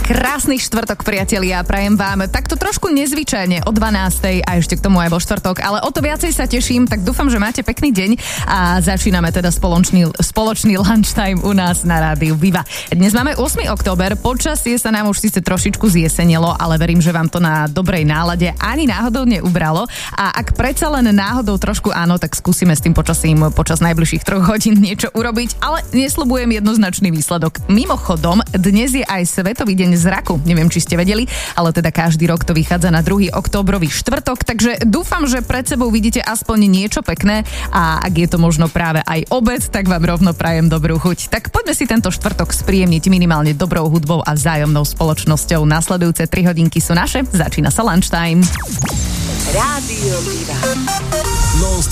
Krásny štvrtok, priatelia, prajem vám takto trošku nezvyčajne o 12:00 a ešte k tomu aj vo štvrtok, ale o to viacej sa teším, tak dúfam, že máte pekný deň a začíname teda spoločný lunchtime u nás na rádiu Viva. Dnes máme 8. október, počasie sa nám už síce trošičku zjesenilo, ale verím, že vám to na dobrej nálade ani náhodou neubralo a ak predsa len náhodou trošku áno, tak skúsime s tým počasím počas najbližších 3 hodín niečo urobiť, ale nesľubujem jednoznačný výsledok. Mimochodom, dnes je aj Svetový deň zraku. Neviem, či ste vedeli, ale teda každý rok to vychádza na 2. októbrový štvrtok, takže dúfam, že pred sebou vidíte aspoň niečo pekné a ak je to možno práve aj obed, tak vám rovno prajem dobrú chuť. Tak poďme si tento štvrtok spríjemniť minimálne dobrou hudbou a vzájomnou spoločnosťou. Nasledujúce 3 hodinky sú naše, začína sa lunchtime. Rádio Viva.